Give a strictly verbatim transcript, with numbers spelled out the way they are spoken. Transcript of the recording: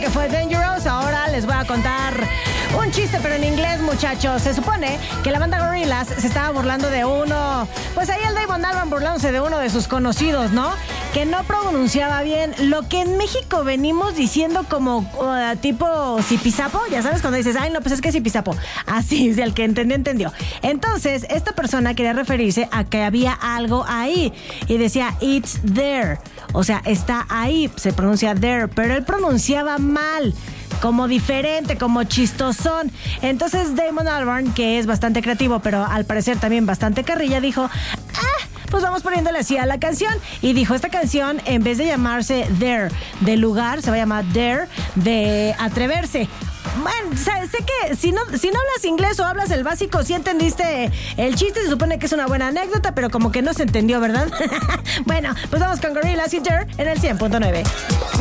que fue Dangerous. Ahora les voy a contar un chiste, pero en inglés, muchachos. Se supone que la banda Gorillaz se estaba burlando de uno. Pues ahí el Damon Albarn burlándose de uno de sus conocidos, ¿no? Que no pronunciaba bien lo que en México venimos diciendo como uh, tipo zipizapo. Ya sabes, cuando dices, ay, no, pues es que es zipizapo. Así, el que entendió, entendió. Entonces, esta persona quería referirse a que había algo ahí. Y decía, it's there. O sea, está ahí. Se pronuncia there. Pero él pronunciaba mal. Como diferente, como chistosón. Entonces Damon Albarn, que es bastante creativo, pero al parecer también bastante carrilla, dijo, ah, pues vamos poniéndole así a la canción. Y dijo, esta canción, en vez de llamarse Dare de lugar, se va a llamar Dare de atreverse. Bueno, sé que si no, si no hablas inglés o hablas el básico, sí entendiste el chiste, se supone que es una buena anécdota, pero como que no se entendió, ¿verdad? Bueno, pues vamos con Gorillaz y Dare en el cien punto nueve.